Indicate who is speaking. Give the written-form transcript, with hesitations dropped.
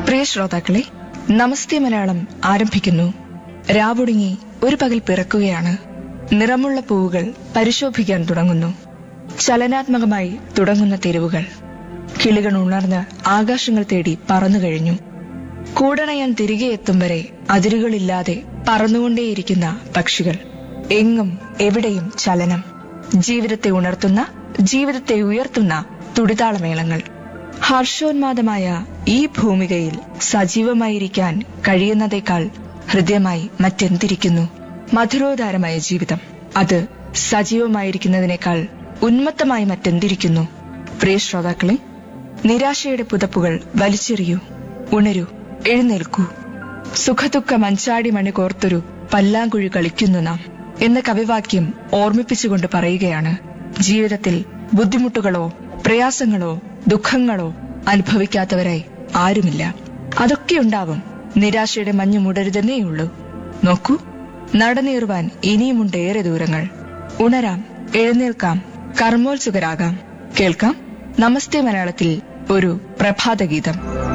Speaker 1: പ്രിയ ശ്രോതാക്കളെ, നമസ്തേ മലയാളം ആരംഭിക്കുന്നു. രാവൊടുങ്ങി ഒരു പകൽ പിറക്കുകയാണ്. നിറമുള്ള പൂവുകൾ പരിശോഭിക്കാൻ തുടങ്ങുന്നു. ചലനാത്മകമായി തുടങ്ങുന്ന തെരുവുകൾ. കിളികൾ ഉണർന്ന് ആകാശങ്ങൾ തേടി പറന്നുകഴിഞ്ഞു. കൂടണയാൻ തിരികെ എത്തും വരെ അതിരുകളില്ലാതെ പറന്നുകൊണ്ടേയിരിക്കുന്ന പക്ഷികൾ. എങ്ങും എവിടെയും ചലനം. ജീവിതത്തെ ഉണർത്തുന്ന, ജീവിതത്തെ ഉയർത്തുന്ന തുടിതാളമേളങ്ങൾ. ഹർഷോന്മാദമായ ഈ ഭൂമികയിൽ സജീവമായിരിക്കാൻ കഴിയുന്നതേക്കാൾ ഹൃദ്യമായി മറ്റെന്തിരിക്കുന്നു? മധുരോദാരമായ ജീവിതം. അത് സജീവമായിരിക്കുന്നതിനേക്കാൾ ഉന്മത്തമായി മറ്റെന്തിരിക്കുന്നു? പ്രിയ ശ്രോതാക്കളെ, നിരാശയുടെ പുതപ്പുകൾ വലിച്ചെറിയൂ. ഉണരൂ, എഴുന്നേൽക്കൂ. സുഖദുഃഖ മഞ്ചാടി മണി കോർത്തൊരു പല്ലാങ്കുഴി കളിക്കുന്നു നാം എന്ന കവിവാക്യം ഓർമ്മിപ്പിച്ചുകൊണ്ട് പറയുകയാണ്. ജീവിതത്തിൽ ബുദ്ധിമുട്ടുകളോ പ്രയാസങ്ങളോ ദുഃഖങ്ങളോ അനുഭവിക്കാത്തവരായി ആരുമില്ല. അതൊക്കെയുണ്ടാവും. നിരാശയുടെ മഞ്ഞു മൂടരുതെന്നേയുള്ളൂ. നോക്കൂ, നടനേറുവാൻ ഇനിയുമുണ്ടേറെ ദൂരങ്ങൾ. ഉണരാം, എഴുന്നേൽക്കാം, കർമ്മോത്സുകരാകാം. കേൾക്കാം നമസ്തേ മലയാളത്തിൽ ഒരു പ്രഭാതഗീതം.